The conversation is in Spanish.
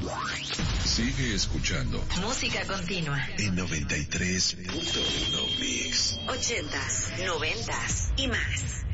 Sigue escuchando Música continua en 93.1 Mix. 80s, 90s y más.